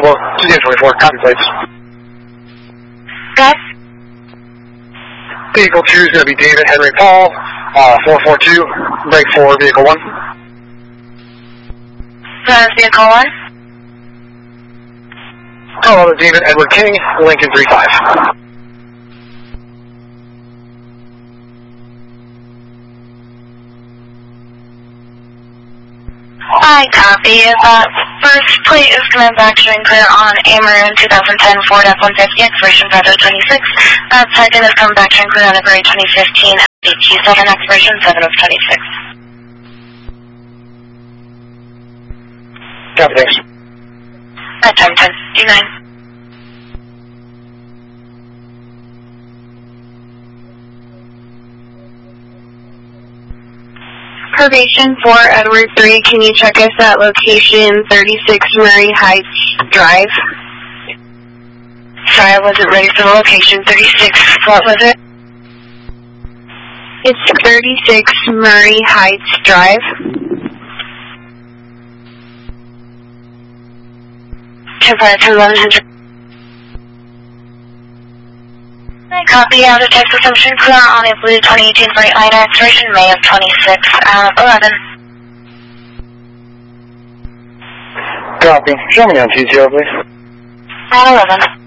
available, 224, copy plates. Gus? Vehicle 2 is going to be David Henry Paul, 442, break 4, vehicle 1. That is vehicle 1? Colorado David Edward King, Lincoln 35. I copy. First plate is manufacturing clear on Amaroon 2010 Ford F-150, expiration 5/26. Second is manufacturing clear on a Gray 2015 Q7, expiration 7/26. Copy, thanks. At time 10:59. Probation 4, Edward 3, can you check us at location 36 Murray Heights Drive? Sorry, I wasn't ready for the location. 36, what was it? It's 36 Murray Heights Drive. Temperature 1100. Copy out of text assumption clear on a blue 2018 Freightliner, expiration May of 26, 11. Copy. Show me on TTO, please. At 11.